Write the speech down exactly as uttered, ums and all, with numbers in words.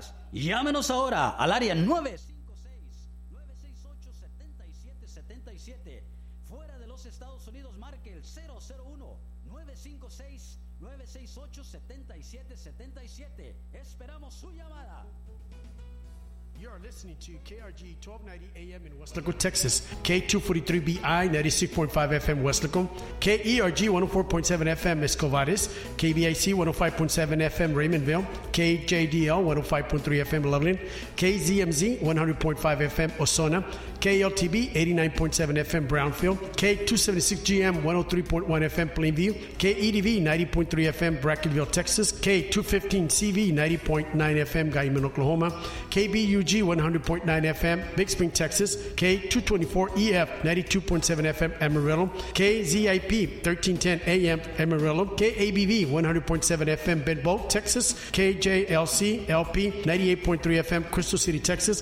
Texas. Llámenos ahora al área nueve cinco seis, nueve seis ocho, siete siete siete siete. Fuera de los Estados Unidos, marque el cero cero uno, nueve cinco seis, nueve seis ocho, siete siete siete siete. Esperamos su llamada. You are listening to K R G twelve ninety A M in Weslaco, Texas, K two forty-three B I ninety-six point five F M Weslaco, K E R G one oh four point seven F M Escovares, K B I C one oh five point seven F M Raymondville, K J D L one oh five point three F M Loveland, K Z M Z one hundred point five F M Osona, K L T B eighty-nine point seven F M Brownfield, K two seventy-six G M one oh three point one F M Plainview, K E D V ninety point three F M Brackenville, Texas, K two fifteen C V ninety point nine F M Guyman, Oklahoma, K B U G one hundred point nine F M Big Spring, Texas, K two twenty-four E F ninety-two point seven F M Amarillo, K Z I P thirteen ten A M Amarillo, K A B V one hundred point seven F M Bedboe, Texas, K J L C L P ninety-eight point three F M Crystal City, Texas,